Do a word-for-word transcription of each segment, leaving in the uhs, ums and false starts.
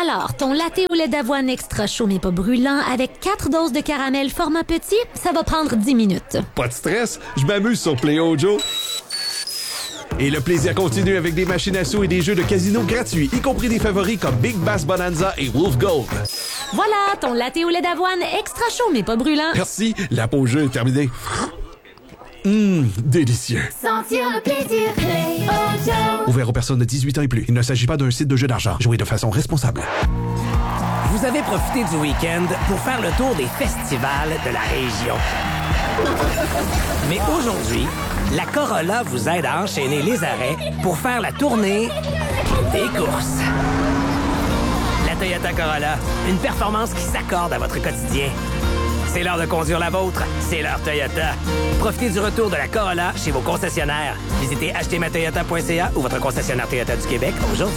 Alors, ton latte au lait d'avoine extra chaud mais pas brûlant avec quatre doses de caramel format petit, ça va prendre dix minutes. Pas de stress, je m'amuse sur Play-O Joe. Et le plaisir continue avec des machines à sous et des jeux de casino gratuits, y compris des favoris comme Big Bass Bonanza et Wolf Gold. Voilà, ton latte au lait d'avoine extra chaud mais pas brûlant. Merci, la pause jeu est terminée. Hum, délicieux. Sentir le plaisir, Play-O Joe. Ouvert aux personnes de dix-huit ans et plus. Il ne s'agit pas d'un site de jeu d'argent. Jouez de façon responsable. Vous avez profité du week-end pour faire le tour des festivals de la région. Mais aujourd'hui, la Corolla vous aide à enchaîner les arrêts pour faire la tournée des courses. La Toyota Corolla, une performance qui s'accorde à votre quotidien. C'est l'heure de conduire la vôtre, c'est l'heure Toyota. Profitez du retour de la Corolla chez vos concessionnaires. Visitez acheter ma toyota point c a ou votre concessionnaire Toyota du Québec aujourd'hui.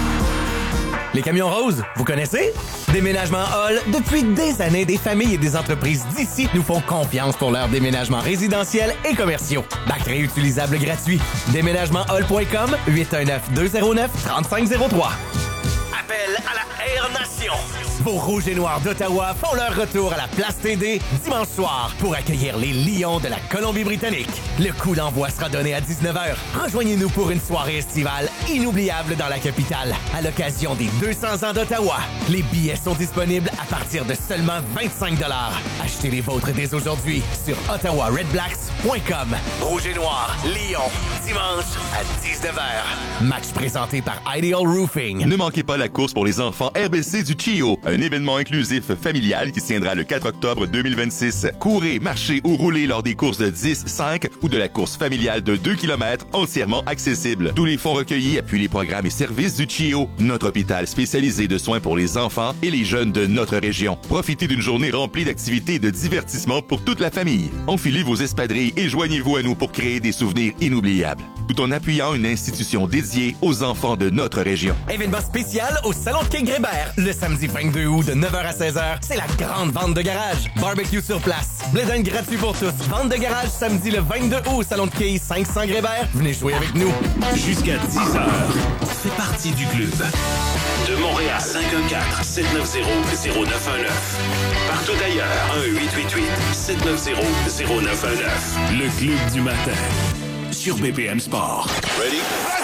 Les camions roses, vous connaissez? Déménagement Hall, depuis des années, des familles et des entreprises d'ici nous font confiance pour leurs déménagements résidentiels et commerciaux. Bac réutilisable gratuit. déménagement hall point com, huit un neuf, deux zéro neuf, trois cinq zéro trois. Appel à la Air Nation. Vos Rouges et Noirs d'Ottawa font leur retour à la Place T D dimanche soir pour accueillir les Lions de la Colombie-Britannique. Le coup d'envoi sera donné à dix-neuf heures. Rejoignez-nous pour une soirée estivale inoubliable dans la capitale à l'occasion des deux cents ans d'Ottawa. Les billets sont disponibles à partir de seulement vingt-cinq dollars. Achetez les vôtres dès aujourd'hui sur ottawa red blacks point com. Rouge et Noir, Lyon, dimanche à dix-neuf heures. Match présenté par Ideal Roofing. Ne manquez pas la course pour les enfants R B C du C I O, un événement inclusif familial qui se tiendra le quatre octobre deux mille vingt-six. Courez, marchez ou roulez lors des courses de dix, cinq ou de la course familiale de deux kilomètres entièrement accessible. Tous les fonds recueillis appuient les programmes et services du C I O, notre hôpital spécialisé de soins pour les enfants et les jeunes de notre région. Profitez d'une journée remplie d'activités et de divertissement pour toute la famille. Enfilez vos espadrilles et joignez-vous à nous pour créer des souvenirs inoubliables, tout en appuyant une institution dédiée aux enfants de notre région. Événement spécial au Salon de Quai Grébert. Le samedi vingt-deux août de neuf heures à seize heures, c'est la grande vente de garage. Barbecue sur place. Blédin gratuit pour tous. Vente de garage samedi le vingt-deux août au Salon de Quai cinq cents Grébert. Venez jouer avec nous. Jusqu'à dix heures, fais partie du club. De Montréal, cinq un quatre, sept neuf zéro, zéro neuf un neuf. Partout ailleurs, un huit huit huit, sept neuf zéro, zéro neuf un neuf. Le club du matin. Sur B P M Sport. Ready? Let's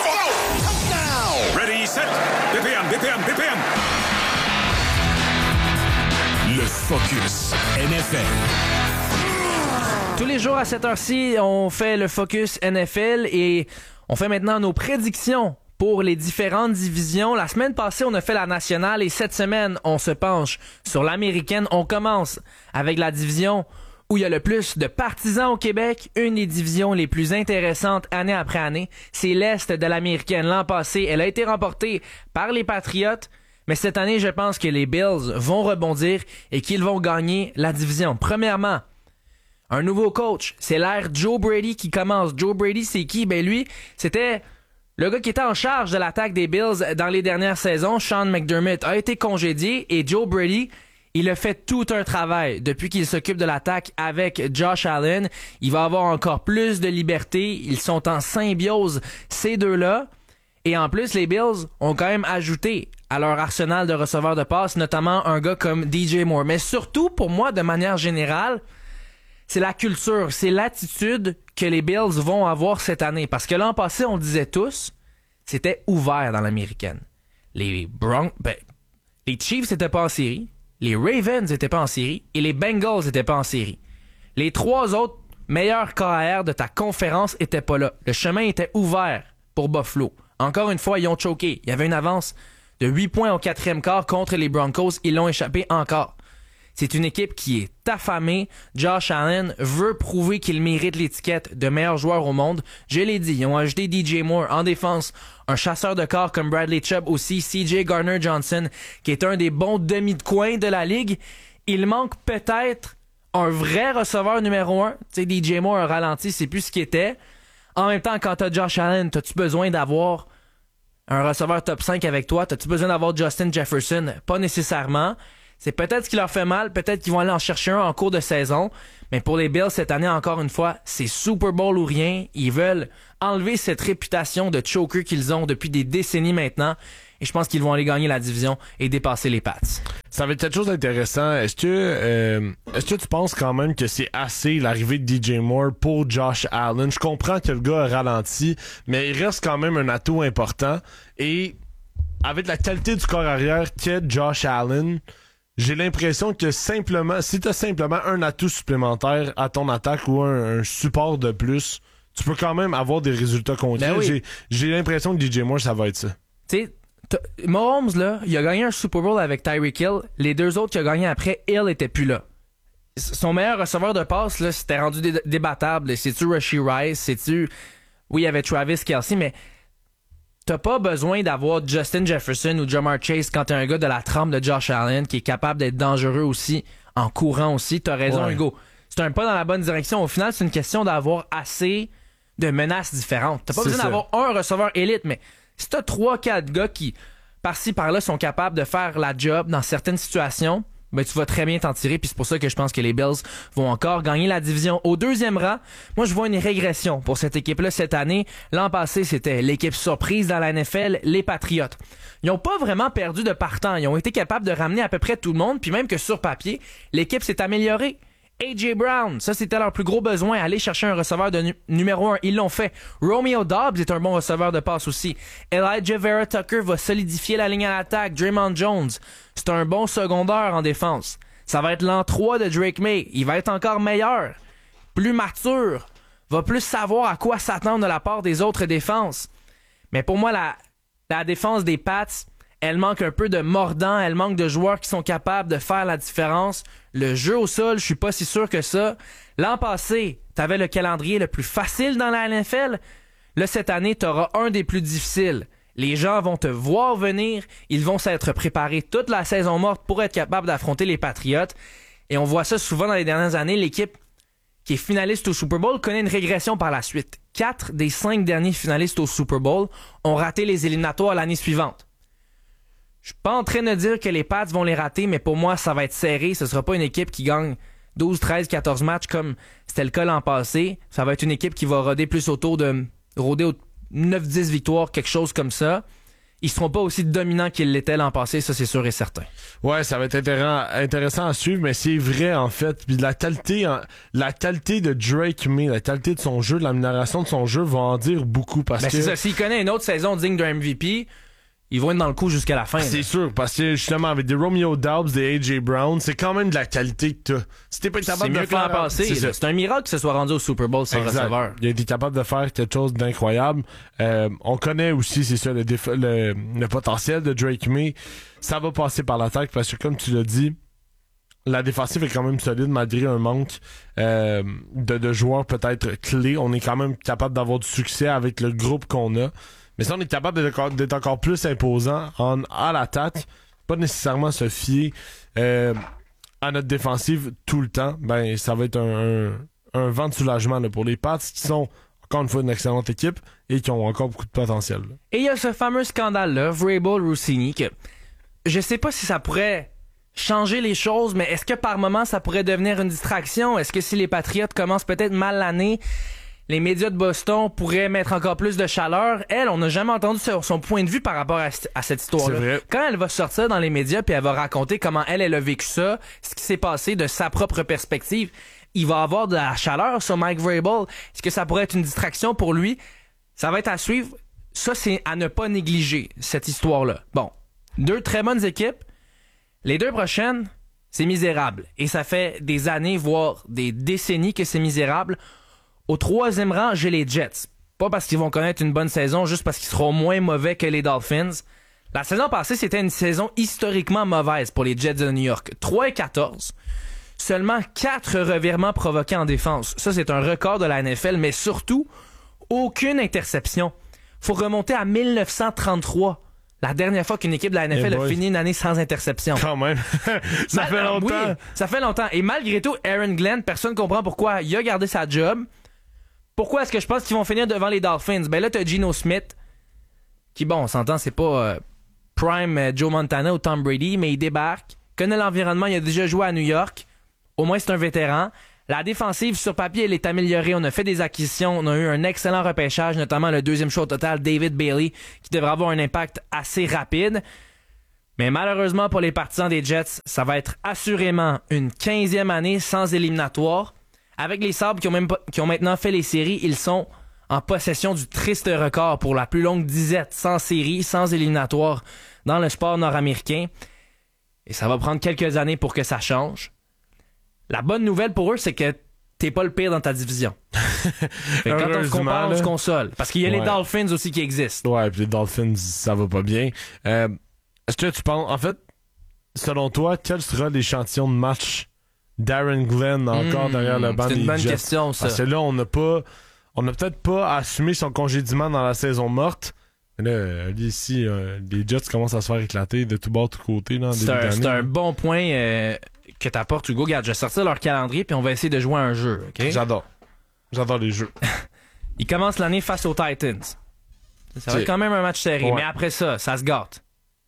go! Ready, set, B P M, B P M, B P M. Le Focus N F L. Tous les jours à cette heure-ci, on fait le Focus N F L et on fait maintenant nos prédictions pour les différentes divisions. La semaine passée, on a fait la nationale et cette semaine, on se penche sur l'américaine. On commence avec la division où il y a le plus de partisans au Québec, une des divisions les plus intéressantes année après année. C'est l'Est de l'américaine. L'an passé, elle a été remportée par les Patriots, mais cette année, je pense que les Bills vont rebondir et qu'ils vont gagner la division. Premièrement, un nouveau coach, c'est l'ère Joe Brady qui commence. Joe Brady, c'est qui? Ben lui, c'était le gars qui était en charge de l'attaque des Bills dans les dernières saisons. Sean McDermott a été congédié et Joe Brady, il a fait tout un travail depuis qu'il s'occupe de l'attaque avec Josh Allen. Il va avoir encore plus de liberté. Ils sont en symbiose, ces deux-là. Et en plus, les Bills ont quand même ajouté à leur arsenal de receveurs de passes, notamment un gars comme D J Moore. Mais surtout, pour moi, de manière générale, c'est la culture, c'est l'attitude que les Bills vont avoir cette année. Parce que l'an passé, on le disait tous, c'était ouvert dans l'américaine. Les Bron- ben, les Chiefs n'étaient pas en série. Les Ravens n'étaient pas en série et les Bengals n'étaient pas en série. Les trois autres meilleurs K R de ta conférence étaient pas là. Le chemin était ouvert pour Buffalo. Encore une fois, ils ont choqué. Il y avait une avance de huit points au quatrième quart contre les Broncos. Ils l'ont échappé encore. C'est une équipe qui est affamée. Josh Allen veut prouver qu'il mérite l'étiquette de meilleur joueur au monde. Je l'ai dit, ils ont ajouté D J Moore en défense. Un chasseur de corps comme Bradley Chubb aussi. C J Gardner-Johnson, qui est un des bons demi de coin de la ligue. Il manque peut-être un vrai receveur numéro un. Tu sais, D J Moore a ralenti, c'est plus ce qu'il était. En même temps, quand t'as Josh Allen, t'as-tu besoin d'avoir un receveur top cinq avec toi? T'as-tu besoin d'avoir Justin Jefferson? Pas nécessairement. C'est peut-être ce qui leur fait mal, peut-être qu'ils vont aller en chercher un en cours de saison, mais pour les Bills cette année, encore une fois, c'est Super Bowl ou rien. Ils veulent enlever cette réputation de choker qu'ils ont depuis des décennies maintenant, et je pense qu'ils vont aller gagner la division et dépasser les Pats. Ça va être quelque chose d'intéressant. Est-ce que euh, est-ce que tu penses quand même que c'est assez l'arrivée de D J Moore pour Josh Allen? Je comprends que le gars a ralenti, mais il reste quand même un atout important. Et avec la qualité du corps arrière qu'est Josh Allen, j'ai l'impression que simplement, si t'as simplement un atout supplémentaire à ton attaque ou un, un support de plus, tu peux quand même avoir des résultats concrets. Ben oui. J'ai, j'ai l'impression que D J Moore, ça va être ça. Tu sais, Mahomes, là, il a gagné un Super Bowl avec Tyreek Hill. Les deux autres qu'il a gagné après, Hill était plus là. Son meilleur receveur de passe, là, c'était rendu dé- débattable. C'est-tu Rashee Rice? C'est-tu... Oui, il y avait Travis Kelce, mais t'as pas besoin d'avoir Justin Jefferson ou Jamar Chase quand t'es un gars de la trempe de Josh Allen qui est capable d'être dangereux aussi, en courant aussi. T'as raison, Ouais. Hugo. C'est un pas dans la bonne direction. Au final, c'est une question d'avoir assez de menaces différentes. T'as pas C'est besoin ça. d'avoir un receveur élite, mais si t'as trois, quatre gars qui, par-ci, par-là, sont capables de faire la job dans certaines situations, ben tu vas très bien t'en tirer, puis c'est pour ça que je pense que les Bills vont encore gagner la division. Au deuxième rang, moi je vois une régression pour cette équipe-là cette année. L'an passé, c'était l'équipe surprise dans la N F L, les Patriots. Ils ont pas vraiment perdu de partant. Ils ont été capables de ramener à peu près tout le monde, puis même que sur papier, l'équipe s'est améliorée. A J Brown, ça c'était leur plus gros besoin, aller chercher un receveur de nu- numéro un. Ils l'ont fait. Romeo Doubs est un bon receveur de passe aussi. Elijah Vera Tucker va solidifier la ligne à l'attaque. Draymond Jones, c'est un bon secondaire en défense. Ça va être l'an trois de Drake May. Il va être encore meilleur, plus mature, va plus savoir à quoi s'attendre de la part des autres défenses. Mais pour moi, la, la défense des Pats, elle manque un peu de mordant, elle manque de joueurs qui sont capables de faire la différence. Le jeu au sol, je suis pas si sûr que ça. L'an passé, t'avais le calendrier le plus facile dans la N F L. Là, cette année, t'auras un des plus difficiles. Les gens vont te voir venir, ils vont s'être préparés toute la saison morte pour être capables d'affronter les Patriots. Et on voit ça souvent dans les dernières années. L'équipe qui est finaliste au Super Bowl connaît une régression par la suite. Quatre des cinq derniers finalistes au Super Bowl ont raté les éliminatoires l'année suivante. Je suis pas en train de dire que les Pats vont les rater, mais pour moi, ça va être serré. Ce sera pas une équipe qui gagne douze, treize, quatorze matchs comme c'était le cas l'an passé. Ça va être une équipe qui va roder plus autour de... rôder au neuf dix victoires, quelque chose comme ça. Ils seront pas aussi dominants qu'ils l'étaient l'an passé, ça c'est sûr et certain. Ouais, ça va être intéressant, intéressant à suivre, mais c'est vrai en fait. Puis la qualité, en- la qualité de Drake May, la qualité de son jeu, de l'amélioration de son jeu va en dire beaucoup parce Mais que c'est ça, s'il connaît une autre saison digne d'un M V P, ils vont être dans le coup jusqu'à la fin. c'est là. sûr, parce que justement avec des Romeo Doubs, des A J Brown, c'est quand même de la qualité que t'as. Si t'es pas C'est capable mieux de que l'an faire, passé. c'est là. ça. C'est un miracle que ce soit rendu au Super Bowl sans Exact. receveur. Il a été capable de faire quelque chose d'incroyable. Euh, on connaît aussi, c'est ça, le, déf- le, le potentiel de Drake May. Ça va passer par l'attaque parce que, comme tu l'as dit, la défensive est quand même solide malgré un manque euh, de, de joueurs peut-être clés. On est quand même capable d'avoir du succès avec le groupe qu'on a. Mais si on est capable d'être encore, d'être encore plus imposant en, à l'attaque, pas nécessairement se fier euh, à notre défensive tout le temps, ben ça va être un, un, un vent de soulagement là, pour les Pats qui sont encore une fois une excellente équipe et qui ont encore beaucoup de potentiel. Là. Et il y a ce fameux scandale-là, Vrabel-Rossini, que je sais pas si ça pourrait changer les choses, mais est-ce que par moment ça pourrait devenir une distraction? Est-ce que si les Patriots commencent peut-être mal l'année, les médias de Boston pourraient mettre encore plus de chaleur? Elle, on n'a jamais entendu son, son point de vue par rapport à, à cette histoire-là. C'est vrai. Quand elle va sortir dans les médias puis elle va raconter comment elle, elle a vécu ça, ce qui s'est passé de sa propre perspective, il va avoir de la chaleur sur Mike Vrabel. Est-ce que ça pourrait être une distraction pour lui? Ça va être à suivre. Ça, c'est à ne pas négliger, cette histoire-là. Bon, deux très bonnes équipes. Les deux prochaines, c'est misérable. Et ça fait des années, voire des décennies que c'est misérable. Au troisième rang, j'ai les Jets. Pas parce qu'ils vont connaître une bonne saison, juste parce qu'ils seront moins mauvais que les Dolphins. La saison passée, c'était une saison historiquement mauvaise pour les Jets de New York. trois et quatorze. Seulement quatre revirements provoqués en défense. Ça, c'est un record de la N F L, mais surtout, aucune interception. Faut remonter à mille neuf cent trente-trois. La dernière fois qu'une équipe de la N F L Eh a boy. fini une année sans interception. Quand même. ça Mal- fait longtemps. Oui, ça fait longtemps. Et malgré tout, Aaron Glenn, personne ne comprend pourquoi il a gardé sa job. Pourquoi est-ce que je pense qu'ils vont finir devant les Dolphins? Ben là, t'as Geno Smith, qui, bon, on s'entend, c'est pas euh, Prime euh, Joe Montana ou Tom Brady, mais il débarque, connaît l'environnement, il a déjà joué à New York. Au moins, c'est un vétéran. La défensive, sur papier, elle est améliorée. On a fait des acquisitions. On a eu un excellent repêchage, notamment le deuxième choix au total, David Bailey, qui devrait avoir un impact assez rapide. Mais malheureusement pour les partisans des Jets, ça va être assurément une quinzième année sans éliminatoire. Avec les Sabres qui ont, même pas, qui ont maintenant fait les séries, ils sont en possession du triste record pour la plus longue disette sans séries, sans éliminatoire dans le sport nord-américain. Et ça va prendre quelques années pour que ça change. La bonne nouvelle pour eux, c'est que t'es pas le pire dans ta division. Fait que quand on se compare, on se console. Parce qu'il y a ouais. les Dolphins aussi qui existent. Ouais, puis les Dolphins, ça va pas bien. Euh, est-ce que tu penses... En fait, selon toi, quel sera l'échantillon de match Darren Glenn encore mmh, derrière le banc des Jets? C'est une bonne Jets? question, ça. Parce que là, on n'a pas... On n'a peut-être pas assumé son congédiement dans la saison morte. Mais là, ici, euh, les Jets commencent à se faire éclater de tout bord, de tout côté. Là, c'est, un, c'est un bon point euh, que t'apportes, Hugo. Regarde, je vais sortir leur calendrier puis on va essayer de jouer à un jeu. Okay? J'adore. J'adore les jeux. Ils commencent l'année face aux Titans. Ça va être quand même un match serré. Ouais. Mais après ça, ça se gâte.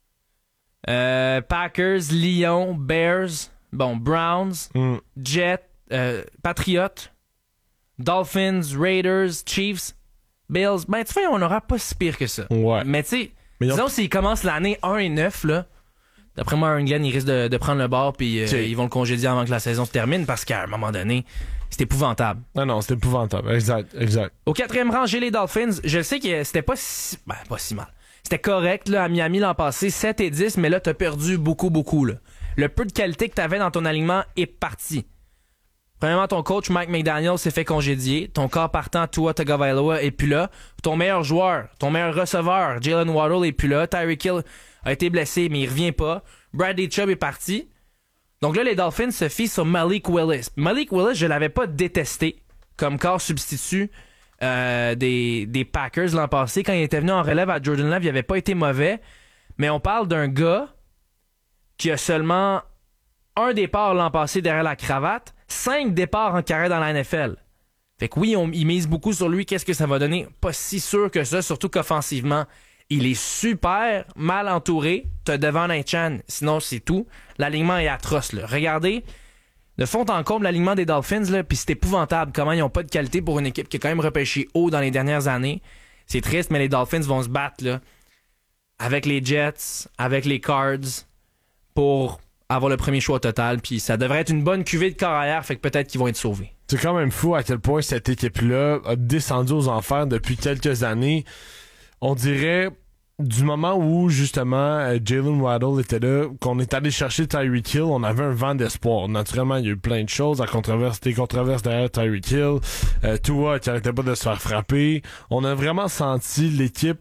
Euh, Packers, Lions, Bears, bon, Browns, mm. Jets, euh, Patriots, Dolphins, Raiders, Chiefs, Bills. Ben, tu sais, on n'aura pas si pire que ça. Ouais. Mais tu sais, disons, ont... s'ils commencent l'année un et neuf, là, d'après moi, Aaron Glenn, il risque de, de prendre le bord puis euh, ils vont le congédier avant que la saison se termine parce qu'à un moment donné, c'est épouvantable. Non, non, c'est épouvantable. Exact, exact. Au quatrième rang, j'ai les Dolphins. Je sais que c'était pas si... Ben, pas si mal. C'était correct, là, à Miami l'an passé, sept et dix, mais là, t'as perdu beaucoup, beaucoup, là. Le peu de qualité que t'avais dans ton alignement est parti. Premièrement, ton coach, Mike McDaniel, s'est fait congédier. Ton corps partant, Tua Tagovailoa, est plus là. Ton meilleur joueur, ton meilleur receveur, Jalen Waddle, est plus là. Tyreek Hill a été blessé, mais il revient pas. Bradley Chubb est parti. Donc là, les Dolphins se fient sur Malik Willis. Malik Willis, je l'avais pas détesté comme corps substitut euh, des, des Packers l'an passé. Quand il était venu en relève à Jordan Love, il avait pas été mauvais. Mais on parle d'un gars qui a seulement un départ l'an passé derrière la cravate, cinq départs en carrière dans la N F L. Fait que oui, on, ils misent beaucoup sur lui. Qu'est-ce que ça va donner? Pas si sûr que ça, surtout qu'offensivement, il est super mal entouré. T'as devant un Chan, sinon c'est tout. L'alignement est atroce, là. Regardez, de fond en comble, l'alignement des Dolphins, là, pis c'est épouvantable comment ils ont pas de qualité pour une équipe qui a quand même repêché haut dans les dernières années. C'est triste, mais les Dolphins vont se battre, là, avec les Jets, avec les Cards, pour avoir le premier choix au total, puis ça devrait être une bonne cuvée de carrière, fait que peut-être qu'ils vont être sauvés. C'est quand même fou à quel point cette équipe-là a descendu aux enfers depuis quelques années. On dirait du moment où, justement, euh, Jalen Waddle était là, qu'on est allé chercher Tyreek Hill, on avait un vent d'espoir. Naturellement, il y a eu plein de choses, la controverse, des controverses derrière Tyreek Hill, euh, Tua qui arrêtait pas de se faire frapper. On a vraiment senti l'équipe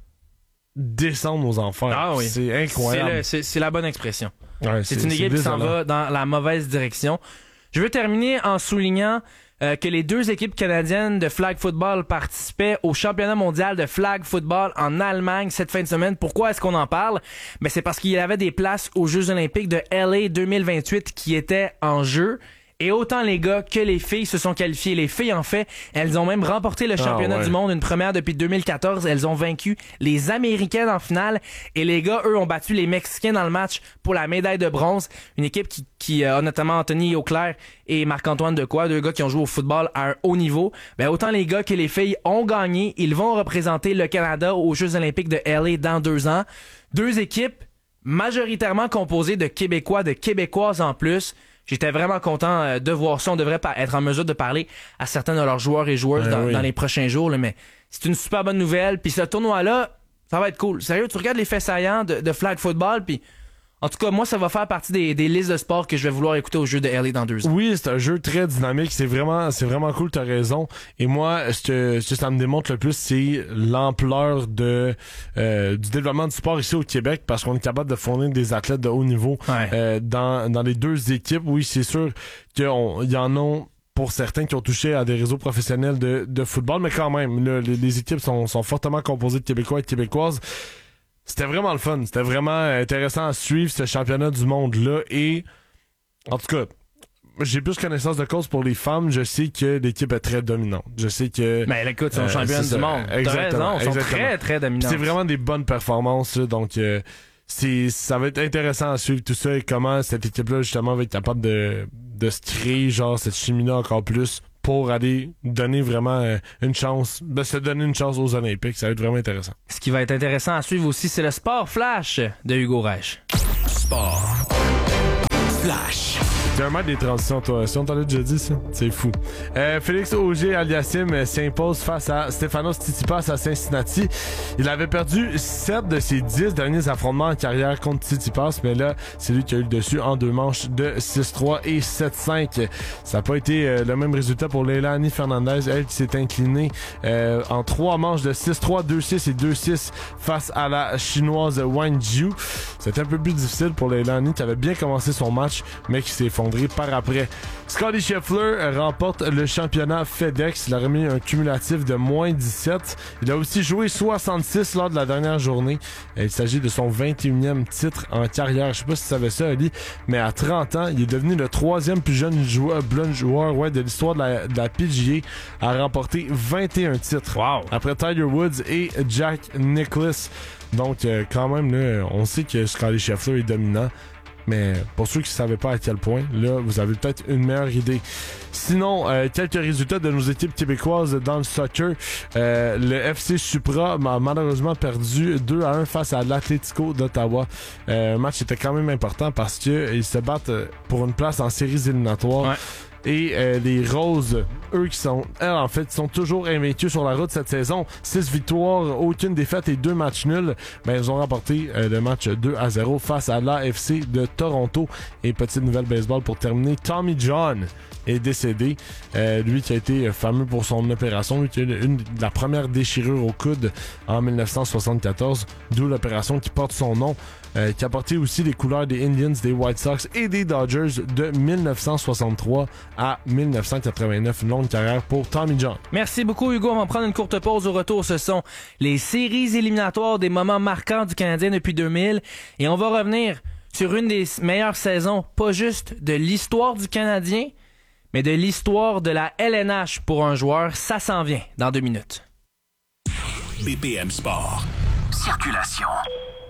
descendre aux enfers. Ah oui. C'est incroyable. C'est, le, c'est, c'est la bonne expression. Ouais, c'est, c'est une équipe qui s'en va dans la mauvaise direction. Je veux terminer en soulignant euh, que les deux équipes canadiennes de flag football participaient au championnat mondial de flag football en Allemagne cette fin de semaine. Pourquoi est-ce qu'on en parle? Ben, c'est parce qu'il y avait des places aux Jeux olympiques de L A deux mille vingt-huit qui étaient en jeu. Et autant les gars que les filles se sont qualifiés. Les filles, en fait, elles ont même remporté le championnat ah ouais. du monde, une première depuis deux mille quatorze. Elles ont vaincu les Américaines en finale. Et les gars, eux, ont battu les Mexicains dans le match pour la médaille de bronze. Une équipe qui, qui a notamment Anthony Auclair et Marc-Antoine Decoy, deux gars qui ont joué au football à un haut niveau. Ben, autant les gars que les filles ont gagné. Ils vont représenter le Canada aux Jeux olympiques de L A dans deux ans. Deux équipes majoritairement composées de Québécois, de Québécoises en plus. J'étais vraiment content de voir ça. On devrait être en mesure de parler à certains de leurs joueurs et joueuses dans, oui. dans les prochains jours. Là, mais c'est une super bonne nouvelle. Puis ce tournoi-là, ça va être cool. Sérieux, tu regardes les faits saillants de, de flag football, puis en tout cas, moi, ça va faire partie des, des listes de sport que je vais vouloir écouter au jeu de L A dans deux ans. Oui, c'est un jeu très dynamique. C'est vraiment, c'est vraiment cool, t'as raison. Et moi, ce que, ce que ça me démontre le plus, c'est l'ampleur de euh, du développement du sport ici au Québec, parce qu'on est capable de fournir des athlètes de haut niveau ouais. euh, dans, dans les deux équipes. Oui, c'est sûr qu'il y en a pour certains qui ont touché à des réseaux professionnels de, de football, mais quand même, là, les, les équipes sont, sont fortement composées de Québécois et de Québécoises. C'était vraiment le fun. C'était vraiment intéressant à suivre ce championnat du monde-là. Et, en tout cas, j'ai plus connaissance de cause pour les femmes. Je sais que l'équipe est très dominante. Je sais que... Mais écoute, ils sont euh, championnes du monde. T'as raison, ils sont très, très dominantes. C'est vraiment des bonnes performances. Là, donc, euh, c'est, ça va être intéressant à suivre tout ça et comment cette équipe-là, justement, va être capable de, de se créer, genre, cette chimie-là encore plus pour aller donner vraiment euh, une chance, ben, se donner une chance aux Olympiques. Ça va être vraiment intéressant. Ce qui va être intéressant à suivre aussi, c'est le Sport Flash de Hugo Reich. Sport Flash. C'est un match des transitions, toi. Si on t'en a déjà dit, ça, c'est fou. Euh, Félix Auger-Aliassime s'impose face à Stefanos Tsitsipas à Cincinnati. Il avait perdu sept de ses dix derniers affrontements en carrière contre Tsitsipas, mais là, c'est lui qui a eu le dessus en deux manches de six trois et sept cinq. Ça n'a pas été euh, le même résultat pour Leilani Fernandez, elle qui s'est inclinée euh, en trois manches de six trois, deux six et deux six face à la chinoise Wang Jiu. C'était un peu plus difficile pour Leilani qui avait bien commencé son match, mais qui s'est effondré par après. Scottie Scheffler remporte le championnat FedEx. Il a remis un cumulatif de moins dix-sept. Il a aussi joué soixante-six lors de la dernière journée. Il s'agit de son vingt et unième titre en carrière. Je sais pas si tu savais ça, Ali, mais à trente ans, il est devenu le troisième plus jeune joueur, blonde joueur ouais, de l'histoire de la, de la P G A à remporter vingt et un titres. Wow. Après Tiger Woods et Jack Nicklaus. Donc, euh, quand même, là, on sait que Scottie Scheffler est dominant. Mais pour ceux qui ne savaient pas à quel point, là, vous avez peut-être une meilleure idée. Sinon, euh, quelques résultats de nos équipes québécoises dans le soccer. Euh, le F C Supra a malheureusement perdu deux à un face à l'Atlético d'Ottawa. Euh, le match était quand même important parce qu'ils se battent pour une place en séries éliminatoires. Ouais. Et euh, les Roses, eux qui sont, elles, en fait, sont toujours invaincus sur la route cette saison. Six victoires, aucune défaite et deux matchs nuls. Mais ils ont remporté euh, le match deux à zéro face à l'A F C de Toronto. Et petite nouvelle baseball pour terminer, Tommy John est décédé. Euh, lui qui a été fameux pour son opération, lui qui a eu une, la première déchirure au coude en dix-neuf cent soixante-quatorze, d'où l'opération qui porte son nom. Euh, qui a porté aussi les couleurs des Indians, des White Sox et des Dodgers de dix-neuf cent soixante-trois à dix-neuf cent quatre-vingt-neuf. Une longue carrière pour Tommy John. Merci beaucoup, Hugo. On va prendre une courte pause. Au retour, ce sont les séries éliminatoires des moments marquants du Canadien depuis deux mille. Et on va revenir sur une des meilleures saisons, pas juste de l'histoire du Canadien, mais de l'histoire de la L N H pour un joueur. Ça s'en vient dans deux minutes. B P M Sport. Circulation.